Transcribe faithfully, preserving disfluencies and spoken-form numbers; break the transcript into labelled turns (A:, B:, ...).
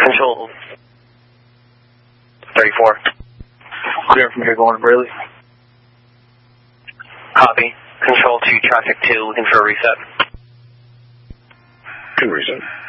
A: Control thirty-four.
B: Clear from here going to Braley.
A: Copy. Control to traffic two, looking for a reset.
C: Can reset.